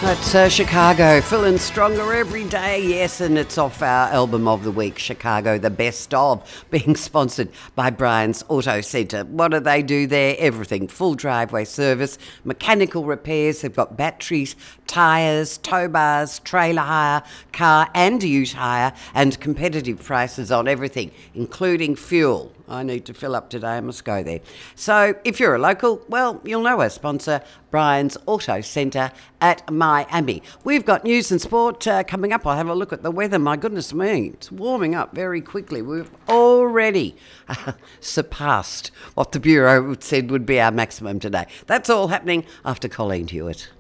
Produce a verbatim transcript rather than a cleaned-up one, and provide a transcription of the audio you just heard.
That's uh, Chicago, feeling stronger every day, yes, and it's off our album of the week, Chicago, the best of, being sponsored by Brian's Auto Centre. What do they do there? Everything, full driveway service, mechanical repairs, they've got batteries, tyres, tow bars, trailer hire, car and ute hire, and competitive prices on everything, including fuel. I need to fill up today, I must go there. So if you're a local, well, you'll know our sponsor, Brian's Auto Centre at Miami. We've got news and sport uh, coming up. I'll have a look at the weather. My goodness me, it's warming up very quickly. We've already uh, surpassed what the Bureau said would be our maximum today. That's all happening after Colleen Hewitt.